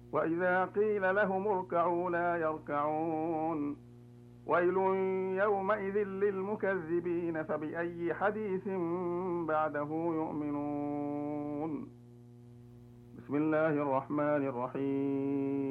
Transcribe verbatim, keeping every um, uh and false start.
وإذا قيل لهم اركعوا لا يركعون ويل يومئذ للمكذبين فبأي حديث بعده يؤمنون. بسم الله الرحمن الرحيم